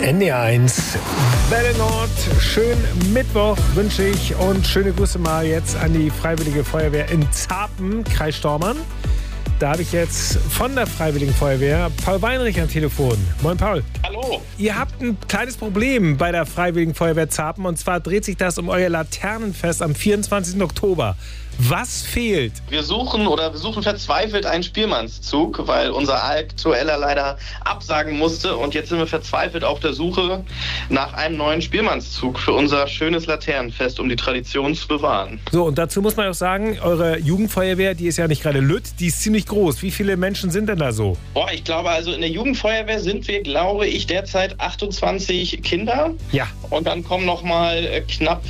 NDR1 Welle Nord, schönen Mittwoch wünsche ich und schöne Grüße mal jetzt an die Freiwillige Feuerwehr in Zapen, Kreis Stormarn. Da habe ich jetzt von der Freiwilligen Feuerwehr Paul Weinrich am Telefon. Moin Paul. Hallo. Ihr habt ein kleines Problem bei der Freiwilligen Feuerwehr Zapen und zwar dreht sich das um euer Laternenfest am 24. Oktober. Was fehlt? Wir suchen verzweifelt einen Spielmannszug, weil unser aktueller leider absagen musste. Und jetzt sind wir verzweifelt auf der Suche nach einem neuen Spielmannszug für unser schönes Laternenfest, um die Tradition zu bewahren. So, und dazu muss man auch sagen, eure Jugendfeuerwehr, die ist ja nicht gerade lütt, die ist ziemlich groß. Wie viele Menschen sind denn da so? Ich glaube, also in der Jugendfeuerwehr sind wir, glaube ich, derzeit 28 Kinder. Ja. Und dann kommen noch mal knapp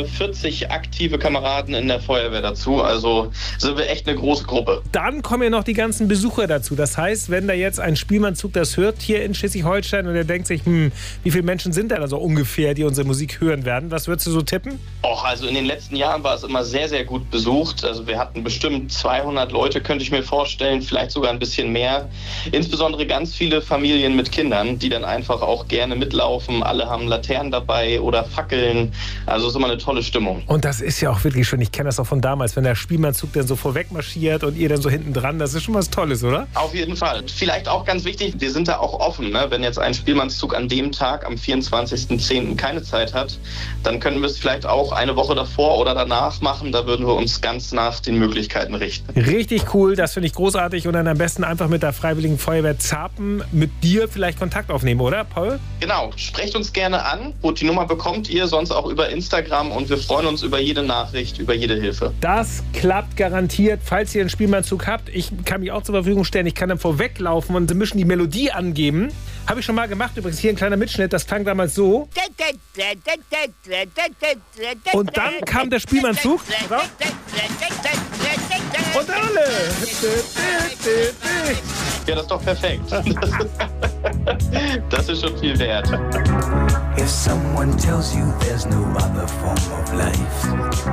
40 aktive Kameraden in der Feuerwehr dazu. Also sind wir echt eine große Gruppe. Dann kommen ja noch die ganzen Besucher dazu. Das heißt, wenn da jetzt ein Spielmannszug das hört hier in Schleswig-Holstein und der denkt sich, wie viele Menschen sind da so ungefähr, die unsere Musik hören werden? Was würdest du so tippen? Also in den letzten Jahren war es immer sehr, sehr gut besucht. Also wir hatten bestimmt 200 Leute, könnte ich mir vorstellen, vielleicht sogar ein bisschen mehr. Insbesondere ganz viele Familien mit Kindern, die dann einfach auch gerne mitlaufen. Alle haben Laternen dabei oder Fackeln. Also es ist immer eine tolle Stimmung. Und das ist ja auch wirklich schön. Ich kenne das auch von damals, wenn der Spielmannszug dann so vorweg marschiert und ihr dann so hinten dran. Das ist schon was Tolles, oder? Auf jeden Fall. Vielleicht auch ganz wichtig, wir sind da auch offen. Ne? Wenn jetzt ein Spielmannszug an dem Tag, am 24.10. keine Zeit hat, dann können wir es vielleicht auch eine Woche davor oder danach machen. Da würden wir uns ganz nach den Möglichkeiten richten. Richtig cool, das finde ich großartig. Und dann am besten einfach mit der Freiwilligen Feuerwehr Zapen mit dir vielleicht Kontakt aufnehmen, oder, Paul? Genau, sprecht uns gerne an. Und die Nummer bekommt ihr sonst auch über Instagram. Und wir freuen uns über jede Nachricht, über jede Hilfe. Das klappt garantiert, falls ihr einen Spielmannszug habt. Ich kann mich auch zur Verfügung stellen. Ich kann dann vorweglaufen und ein bisschen die Melodie angeben. Habe ich schon mal gemacht. Übrigens hier ein kleiner Mitschnitt. Das klang damals so. Und dann kam der Spielmannzug. Und alle. Ja, das ist doch perfekt. Das ist schon viel wert. If someone tells you there's no other form of life,